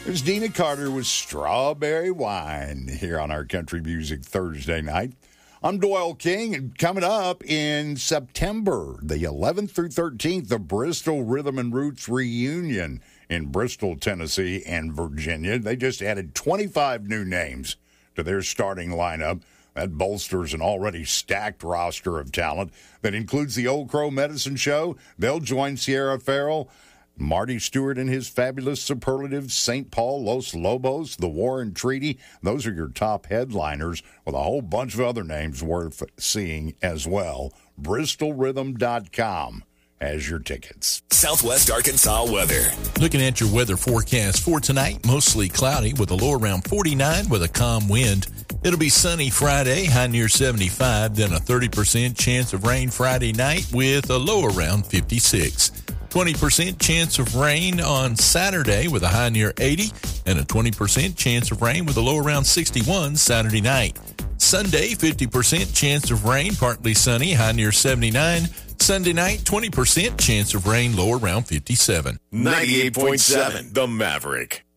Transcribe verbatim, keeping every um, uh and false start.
There's Dina Carter with Strawberry Wine here on our Country Music Thursday night. I'm Doyle King, and coming up in September, the eleventh through thirteenth, the Bristol Rhythm and Roots reunion in Bristol, Tennessee, and Virginia. They just added twenty-five new names to their starting lineup. That bolsters an already stacked roster of talent that includes the Old Crow Medicine Show. They'll join Sierra Farrell, Marty Stewart and his fabulous superlatives, Saint Paul, Los Lobos, the Warren Treaty. Those are your top headliners, with a whole bunch of other names worth seeing as well. Bristol Rhythm dot com has your tickets. Southwest Arkansas weather. Looking at your weather forecast for tonight, mostly cloudy with a low around forty-nine with a calm wind. It'll be sunny Friday, high near seventy-five, then a thirty percent chance of rain Friday night with a low around fifty-six. twenty percent chance of rain on Saturday with a high near eighty, and a twenty percent chance of rain with a low around sixty-one Saturday night. Sunday, fifty percent chance of rain, partly sunny, high near seventy-nine. Sunday night, twenty percent chance of rain, low around fifty-seven. ninety-eight point seven, The Maverick.